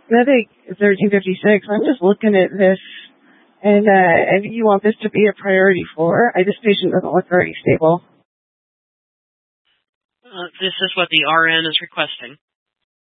Medic 1356, I'm just looking at this, and you want this to be a priority 4. This patient doesn't look very stable. This is what the RN is requesting.